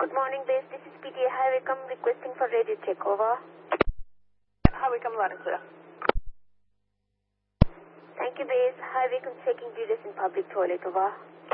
Good morning, base. This is PTA Highway Come requesting for radio check. Over. Highway Come loud and clear. Thank you, base. Highway Come checking details in public toilet. Over.